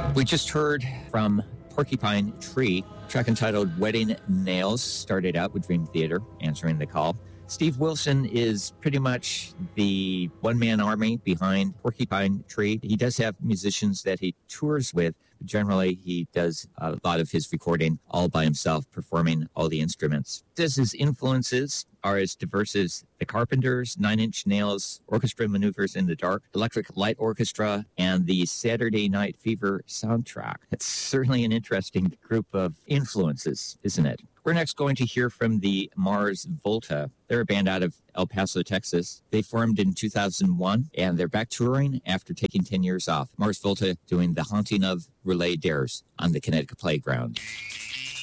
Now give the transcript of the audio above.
We just heard from Porcupine Tree, track entitled Wedding Nails, started out with Dream Theater, answering the call. Steve Wilson is pretty much the one-man army behind Porcupine Tree. He does have musicians that he tours with, but generally he does a lot of his recording all by himself, performing all the instruments. His influences are as diverse as the Carpenters, Nine Inch Nails, Orchestra Maneuvers in the Dark, Electric Light Orchestra, and the Saturday Night Fever soundtrack. It's certainly an interesting group of influences, isn't it? We're next going to hear from the Mars Volta. They're a band out of El Paso, Texas. They formed in 2001, and they're back touring after taking 10 years off. Mars Volta doing The Haunting of Relay Dares on the Connecticut Playground.